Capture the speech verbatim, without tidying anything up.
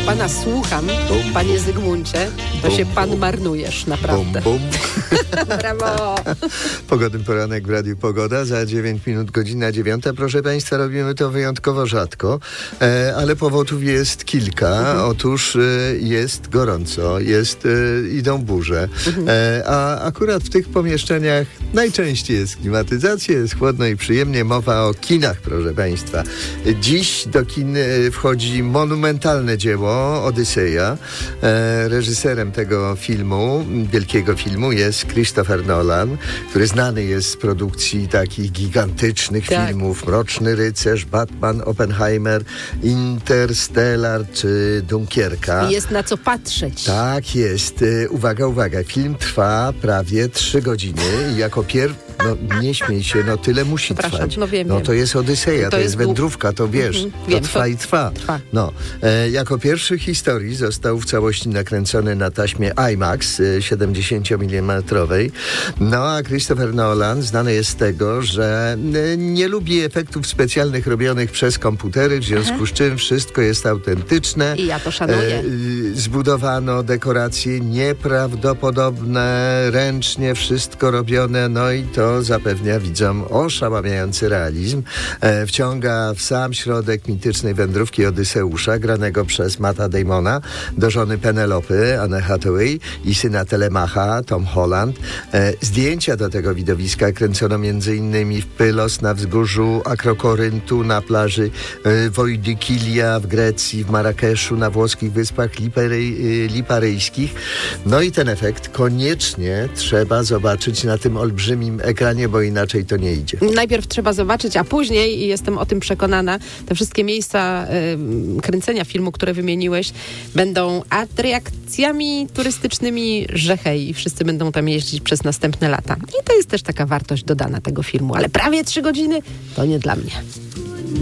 pana słucham, Bum, panie bum. Zygmuncie, to Bum, się pan bum. marnujesz, naprawdę. Bum, bum. Brawo! Pogodny poranek w Radiu Pogoda. Za dziewięć minut godzina dziewiąta. Proszę Państwa, robimy to wyjątkowo rzadko, e, ale powodów jest kilka. Mhm. Otóż e, jest gorąco, jest, e, idą burze, Mhm. e, a akurat w tych pomieszczeniach najczęściej jest klimatyzacja, jest chłodno i przyjemnie. Mowa o kinach, proszę Państwa. Dziś do kin e, wchodzi monumentalne dzieło Odyseja. E, reżyserem tego filmu, wielkiego filmu, jest Christopher Nolan, który znany jest z produkcji takich gigantycznych Tak. filmów. Mroczny Rycerz, Batman, Oppenheimer, Interstellar czy Dunkierka. I jest na co patrzeć. Tak jest. E, Uwaga, uwaga. Film trwa prawie trzy godziny i jako pier... No nie śmiej się, no tyle musi Przepraszam, trwać. no wiem, No wiem. to jest Odyseja, to, To jest jest dłu- wędrówka, to wiesz. Mhm, to wiem, trwa to i trwa. trwa. No, e, jako pierwszy w historii został w całości nakręcony na taśmie IMAX e, siedemdziesięciomilimetrowej. No a Christopher Nolan znany jest z tego, że e, nie lubi efektów specjalnych robionych przez komputery, w związku z czym wszystko jest autentyczne. I ja to szanuję. E, y, zbudowano dekoracje nieprawdopodobne, ręcznie wszystko robione, no i to zapewnia widzom oszałamiający realizm. E, wciąga w sam środek mitycznej wędrówki Odyseusza, granego przez Matta Damona, do żony Penelopy, Anne Hathaway, i syna Telemacha, Tom Holland. E, zdjęcia do tego widowiska kręcono między innymi w Pylos, na wzgórzu Akrokoryntu, na plaży e, Wojdykilia w Grecji, w Marrakeszu, na włoskich wyspach Lipery, e, Liparyjskich. No i ten efekt koniecznie trzeba zobaczyć na tym olbrzymim ekranie, bo inaczej to nie idzie. Najpierw trzeba zobaczyć, a później, i jestem o tym przekonana, te wszystkie miejsca y, kręcenia filmu, które wymieniłeś, będą atrakcjami turystycznymi, że hej, i wszyscy będą tam jeździć przez następne lata. I to jest też taka wartość dodana tego filmu, ale prawie trzy godziny to nie dla mnie.